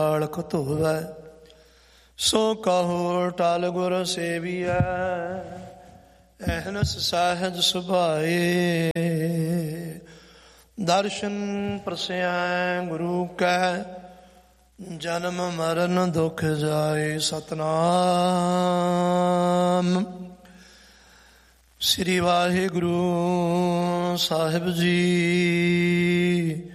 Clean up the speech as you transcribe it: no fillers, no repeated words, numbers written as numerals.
ਅਲਖਤ ਹੋਵੈ, ਸੋ ਕਹੋ ਟਲ ਗੁਰ ਸੇਵੀਐ। ਅਹਨਸ ਸਾਹਿਜ ਸੁਭਾਏ, ਦਰਸ਼ਨ ਪ੍ਰਸਿਐ ਗੁਰੂ ਕੈ। ਜਨਮ ਮਰਨ ਦੁਖ ਜਾਏ, ਸਤਿਨਾਮ ਸ੍ਰੀ ਵਾਹਿਗੁਰੂ ਸਾਹਿਬ ਜੀ।